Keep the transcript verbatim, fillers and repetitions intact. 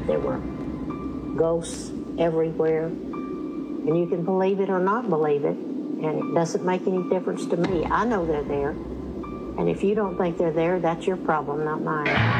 there were ghosts everywhere. And you can believe it or not believe it, and it doesn't make any difference to me. I know they're there. And if you don't think they're there, that's your problem, not mine.